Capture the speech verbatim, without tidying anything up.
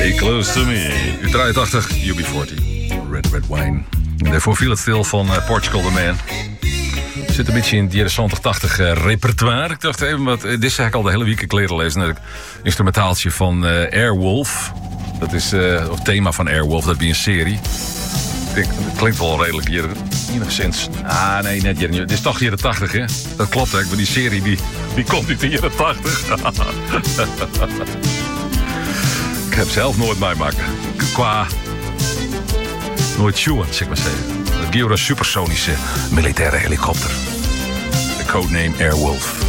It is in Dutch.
Stay close to me. U drieëntachtig, U B veertig. Red Red Wine. En daarvoor viel het stil van uh, Portugal the Man. Zit een beetje in het jaren zeventig, tachtig uh, repertoire. Ik dacht even, wat, dit zeg ik al de hele week geleden lezen. Het instrumentaaltje van uh, Airwolf. Dat is uh, het thema van Airwolf, dat is een serie. Ik denk, het klinkt wel redelijk hier. Enigszins. Ah, nee, net jaren. Dit is toch jaren tachtig, hè? Dat klopt, hè? Maar die serie die, die komt uit de jaren tachtig. Ik heb zelf nooit meemaken. Qua. Nooit sjoen, zeg maar zeggen. Het Gyro supersonische militaire helikopter. De codename Airwolf.